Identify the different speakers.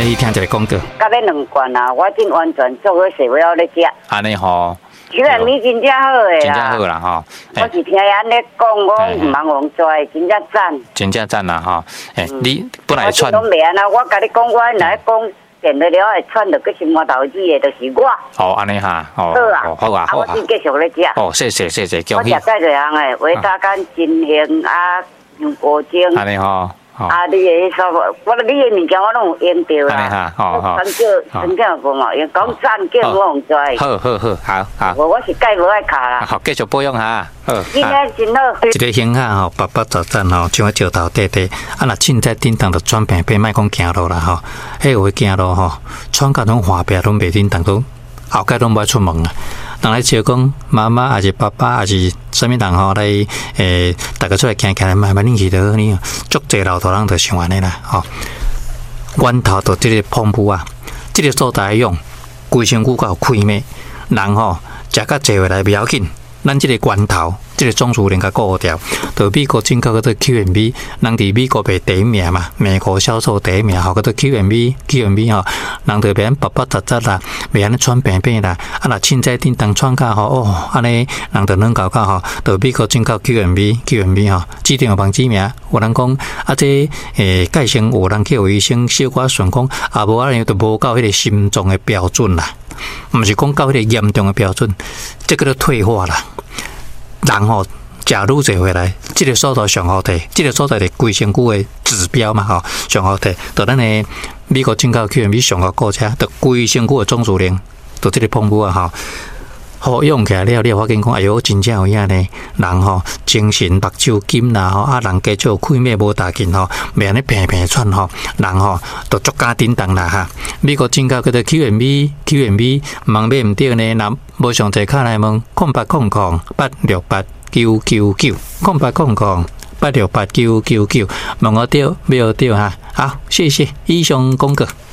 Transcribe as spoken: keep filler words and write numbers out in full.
Speaker 1: 你听一个广告。
Speaker 2: 甲你两罐啊，我真完全做好势，我要你食。
Speaker 1: 安尼吼。
Speaker 2: 其实米真正好诶啦，
Speaker 1: 真正好啦吼。
Speaker 2: 我是听安尼讲，我唔茫往做，真正赞。
Speaker 1: 真正赞啦吼。诶，你本来
Speaker 2: 串。我袂安那，我甲你讲，我来讲。电了了会串到个心肝头子的，就是我。
Speaker 1: 哦，安尼哈，哦，
Speaker 2: 好啊，
Speaker 1: 好啊，好啊。
Speaker 2: 我先继续咧食。
Speaker 1: 哦，谢谢谢谢，
Speaker 2: 我食介侪样诶，维他干、金杏啊、香果精。
Speaker 1: 安尼吼。
Speaker 2: 啊，你诶，说，我你诶物件我拢有用到啦。
Speaker 1: 安尼哈，好好。
Speaker 2: 很少很少讲哦，因讲赞叫我用做。
Speaker 1: 好好好，好好。
Speaker 2: 我我是介无爱卡啦。
Speaker 1: 好，继续保养哈。好。
Speaker 2: 应该真好。
Speaker 1: 一个乡下吼，八八十赞吼，像个石头地地，啊，若凊彩叮当就转平平，莫讲行路啦吼。迄有行路吼，喘甲拢滑壁，拢袂叮当，都后盖拢无出门啊。人来招讲妈妈，还是爸爸，还是啥物人吼来诶，大家出来行行，慢慢恁去倒呢，足济老大人就想安尼啦吼。源头就即个澎湖啊，即个所在用规身躯较开咩，人吼食甲济回来袂要紧。咱即个源头，即个种植能甲顾掉，就美国进口嗰个 Q M B， 人伫美国排第一名嘛，美国销售第一名，吼，嗰个 Q M B，Q M B 吼，人就袂白白杂杂啦，袂安尼喘平平啦，啊若凊彩叮当喘甲吼，哦，安尼人就能搞到吼，就美国进口 Q M B，Q M B 吼，指定有帮指名，有人讲啊，这诶介生有人去有医生小可顺讲，啊无安尼就无到迄个心脏的标准啦。毋是讲到迄个严重的标准，这个都退化啦。人吼食愈侪回来，即、這個所在上好摕，即、這個所在是规身躯的指标嘛吼，上好摕。到咱的美国进口 Q M B 上好顾车，到规身躯的总数量，到即个澎湖啊吼。好用起来了，你发现讲，哎哟，真正有影呢。人吼精神目睭金啦吼，啊人加少开咩无大劲吼，袂安尼平平喘吼，人吼都足加叮当啦哈。美国进口叫做 Q M B，Q M B 问买毋对呢，若无上侪卡来问，空八空空八六八九九九，空八空空八六八九九九，问我对，没有对哈。好，谢谢以上公告。